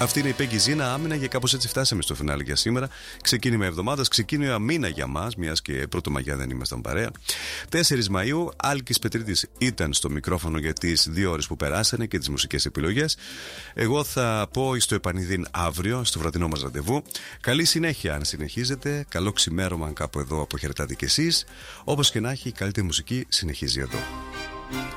Αυτή είναι η Peggy Zina, Άμυνα, και κάπως έτσι φτάσαμε στο φινάλε για σήμερα. Ξεκίνημα εβδομάδας, ξεκίνημα μήνα για μας, μιας και Πρωτομαγιά δεν ήμασταν παρέα. 4 Μαΐου, Άλκης Πετρίτης ήταν στο μικρόφωνο για τις 2 ώρες που περάσανε και τις μουσικές επιλογές. Εγώ θα πω στο επανειδήν αύριο, στο βραδινό μας ραντεβού. Καλή συνέχεια αν συνεχίζετε. Καλό ξημέρωμα αν κάπου εδώ αποχαιρετάτε κι εσείς. Όπως και να έχει, η καλύτερη μουσική συνεχίζει εδώ.